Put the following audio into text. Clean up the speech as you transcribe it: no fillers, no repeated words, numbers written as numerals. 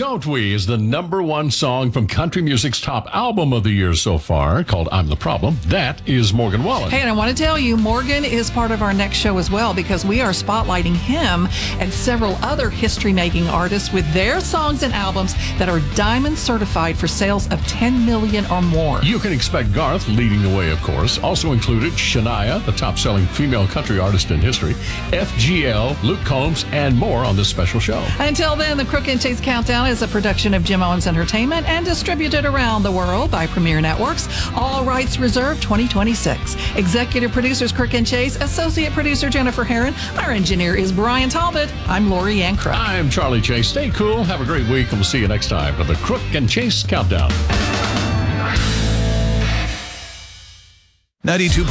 Don't We is the #1 song from country music's top album of the year so far, called I'm the Problem. That is Morgan Wallen. Hey, and I want to tell you, Morgan is part of our next show as well, because we are spotlighting him and several other history-making artists with their songs and albums that are diamond certified for sales of 10 million or more. You can expect Garth leading the way, of course. Also included Shania, the top-selling female country artist in history, FGL, Luke Combs, and more on this special show. Until then, the Crook and Chase Countdown is a production of Jim Owens Entertainment and distributed around the world by Premier Networks. All rights reserved 2026. Executive producers Crook and Chase, associate producer Jennifer Herron. Our engineer is Brian Talbot. I'm Lori Ann Crook. I'm Charlie Chase. Stay cool. Have a great week, and we'll see you next time for the Crook and Chase Countdown. 92.